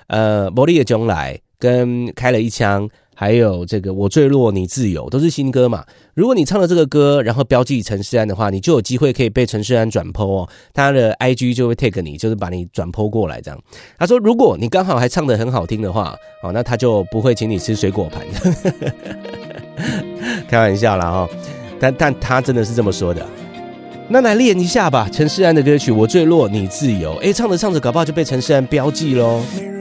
魔力的将来跟开了一枪，还有这个我坠落你自由都是新歌嘛。如果你唱了这个歌，然后标记陈世安的话，你就有机会可以被陈世安转 po 哦，他的 IG 就会 tag 你，就是把你转 po 过来这样。他说，如果你刚好还唱得很好听的话，哦，那他就不会请你吃水果盘。开玩笑啦哦，但他真的是这么说的。那来练一下吧，陈世安的歌曲《我坠落你自由》，唱着唱着搞不好就被陈世安标记咯。